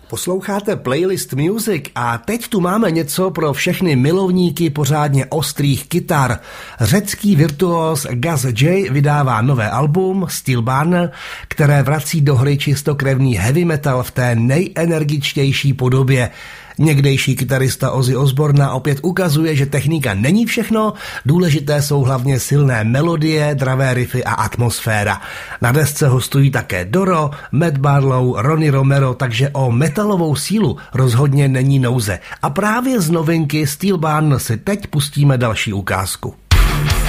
Posloucháte Playlist Music a teď tu máme něco pro všechny milovníky pořádně ostrých kytar. Řecký virtuóz Gus J vydává nové album Steel Burner, které vrací do hry čistokrevný heavy metal v té nejenergičtější podobě. Někdejší kytarista Ozzy Osbourne opět ukazuje, že technika není všechno, důležité jsou hlavně silné melodie, dravé riffy a atmosféra. Na desce hostují také Doro, Matt Barlow, Ronnie Romero, takže o metalovou sílu rozhodně není nouze. A právě z novinky Steel Burner si teď pustíme další ukázku.